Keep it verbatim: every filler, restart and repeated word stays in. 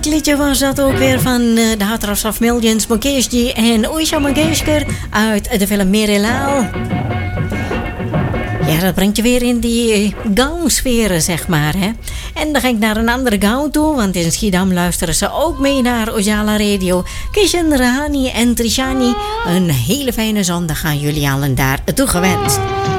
liedje was dat ook weer van uh, de Hatrafs of Millions, Mukeshji en Oisha Mangeshkar uit de film Merilal. Ja, dat brengt je weer in die gauw-sferen, zeg maar, hè. En dan ga ik naar een andere gauw toe, want in Schiedam luisteren ze ook mee naar Ojala Radio. Kishan, Rahani en Trishani, een hele fijne zondag aan jullie allen daar toegewenst.